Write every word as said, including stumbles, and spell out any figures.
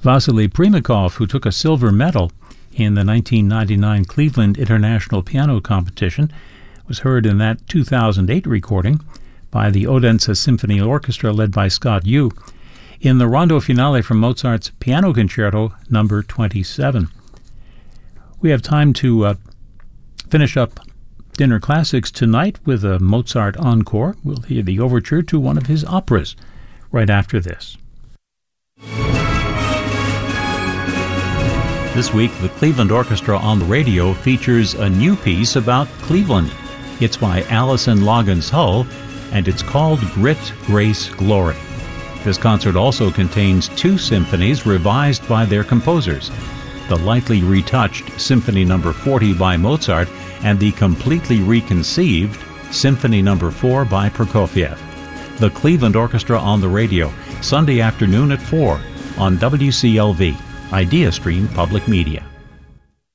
Vasily Primakov, who took a silver medal in the nineteen ninety-nine Cleveland International Piano Competition, was heard in that two thousand eight recording by the Odense Symphony Orchestra led by Scott Yu in the Rondo Finale from Mozart's Piano Concerto number twenty-seven. We have time to uh, finish up Dinner Classics tonight with a Mozart encore. We'll hear the overture to one of his operas right after this. This week, the Cleveland Orchestra on the Radio features a new piece about Cleveland. It's by Alison Loggins Hull, and it's called Grit, Grace, Glory. This concert also contains two symphonies revised by their composers, the lightly retouched Symphony Number forty by Mozart and the completely reconceived Symphony Number four by Prokofiev. The Cleveland Orchestra on the Radio, Sunday afternoon at four on W C L V, IdeaStream Public Media.